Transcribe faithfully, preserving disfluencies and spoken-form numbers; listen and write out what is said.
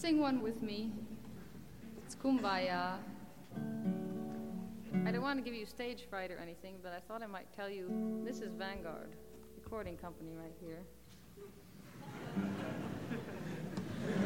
Sing one with me. It's Kumbaya. I don't want to give you stage fright or anything, but I thought I might tell you this is Vanguard, recording company right here.